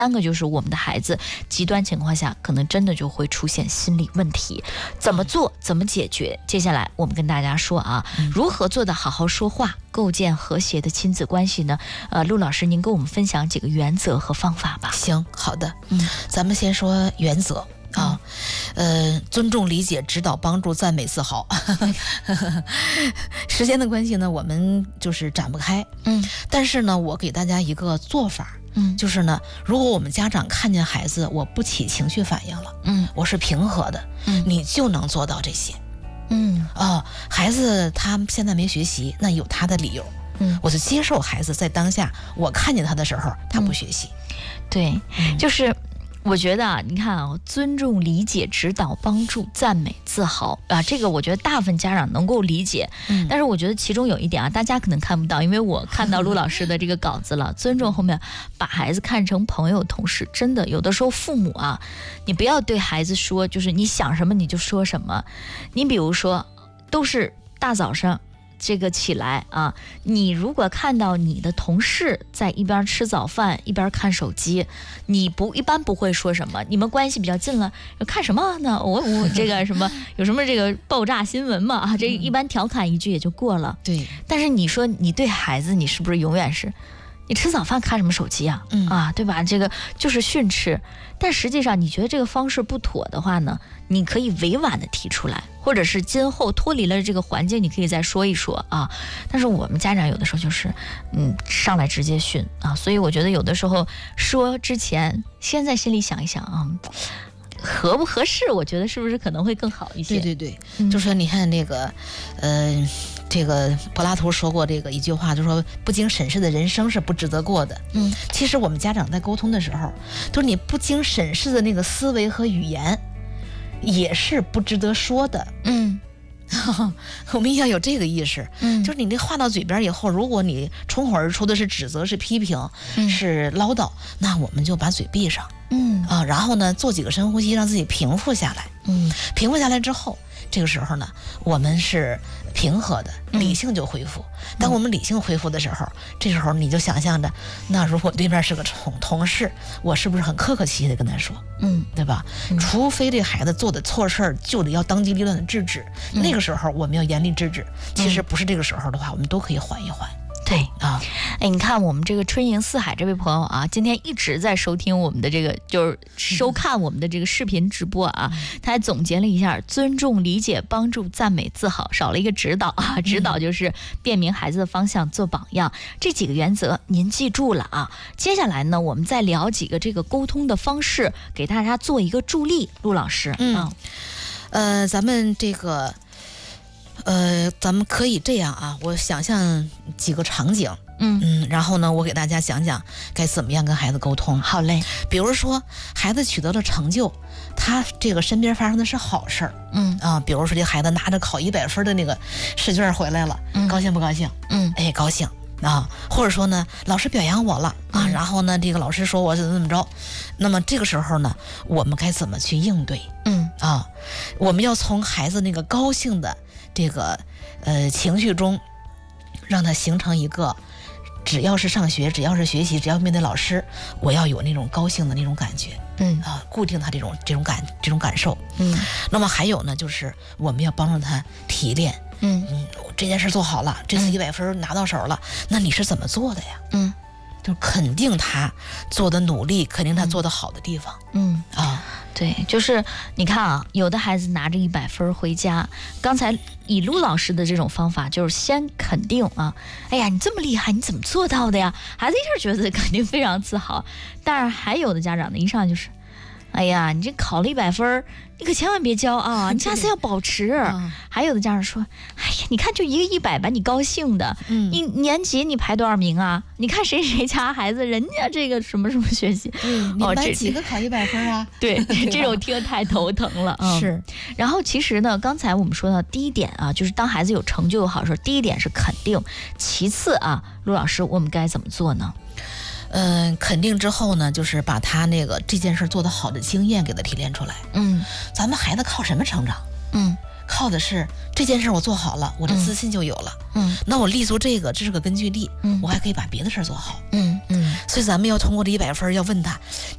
三个就是我们的孩子极端情况下可能真的就会出现心理问题，怎么做怎么解决？接下来我们跟大家说啊，如何做到好好说话，构建和谐的亲子关系呢？陆老师您跟我们分享几个原则和方法吧。 行，好的，咱们先说原则啊，尊重、理解、指导、帮助、赞美、自豪。时间的关系呢，我们就是展不开，但是呢，我给大家一个做法。就是呢，如果我们家长看见孩子我不起情绪反应了，我是平和的，你就能做到这些。孩子他现在没学习，那有他的理由，我就接受孩子在当下我看见他的时候他不学习。 对，就是我觉得啊，你看啊，尊重、理解、指导、帮助、赞美、自豪啊，这个我觉得大部分家长能够理解。但是我觉得其中有一点啊，大家可能看不到，因为我看到陆老师的这个稿子了。尊重后面把孩子看成朋友、同事，真的有的时候父母啊，你不要对孩子说，就是你想什么你就说什么。你比如说，都是大早上。这个起来啊，你如果看到你的同事在一边吃早饭一边看手机，你一般不会说什么，你们关系比较近了，看什么呢？我这个什么有什么这个爆炸新闻嘛啊，这一般调侃一句也就过了。 对， 但是你说你对孩子，你是不是永远是？你吃早饭看什么手机啊？对吧？这个就是训斥。但实际上，你觉得这个方式不妥的话呢，你可以委婉的提出来，或者是今后脱离了这个环境，你可以再说一说啊。但是我们家长有的时候就是，上来直接训啊，所以我觉得有的时候说之前，先在心里想一想啊。合不合适？我觉得是不是可能会更好一些？ 对，就说你看那个，这个柏拉图说过这个一句话，就说不经审视的人生是不值得过的。其实我们家长在沟通的时候，就是你不经审视的那个思维和语言，也是不值得说的。我们要有这个意识，就是你这话到嘴边以后，如果你冲口而出的是指责、是批评、是唠叨，那我们就把嘴闭上，然后呢，做几个深呼吸，让自己平复下来。平复下来之后，这个时候呢，我们是平和的，理性就恢复。当我们理性恢复的时候，这时候你就想象着，那如果对面是个同事，我是不是很客客气气的跟他说，对吧？除非这孩子做的错事儿，就得要当机立断的制止。那个时候我们要严厉制止。其实不是这个时候的话，我们都可以缓一缓。 对啊，你看我们这个春迎四海这位朋友啊，今天一直在收听我们的这个，就是收看我们的这个视频直播啊，他还总结了一下：尊重、理解、帮助、赞美、自豪，少了一个指导啊。指导就是辨明孩子的方向，做榜样，这几个原则您记住了啊。接下来呢，我们再聊几个这个沟通的方式，给大家做一个助力。陆老师， 咱们这个。咱们可以这样啊，我想象几个场景，然后呢，我给大家讲讲该怎么样跟孩子沟通。 好嘞， 比如说孩子取得了成就，他这个身边发生的是好事儿，比如说这孩子拿着考100分的那个试卷回来了，高兴不高兴？高兴啊，或者说呢，老师表扬我了啊，然后呢，这个老师说我怎么着，那么这个时候呢，我们该怎么去应对？我们要从孩子那个高兴的这个情绪中，让他形成一个，只要是上学，只要是学习，只要面对老师，我要有那种高兴的那种感觉，固定他这种感受，那么还有呢，就是我们要帮助他提炼，这件事做好了，这次100分拿到手了，那你是怎么做的呀？就肯定他做的努力，肯定他做的好的地方， 对，就是你看啊，有的孩子拿着100分回家，刚才以陆老师的这种方法，就是先肯定啊，哎呀，你这么厉害，你怎么做到的呀？孩子一下觉得肯定非常自豪。但是还有的家长呢，一上就是，哎呀，你这考了100分，你可千万别骄傲啊，你下次要保持。还有的家长说，哎呀，你看就一个100把你高兴的，你年级你排多少名啊？你看谁谁家孩子，人家这个什么什么学习， 你班几个考100分啊？ 对，这种听太头疼了。 是。 然后其实呢，刚才我们说到第一点啊，就是当孩子有成就有好事，第一点是肯定，其次啊，陆老师，我们该怎么做呢？ 肯定之后呢，就是把他那个这件事做得好的经验给他提炼出来。咱们孩子靠什么成长？靠的是这件事我做好了，我的自信就有了。那我立足这是个根据地，我还可以把别的事做好。所以咱们要通过这100分，要问他，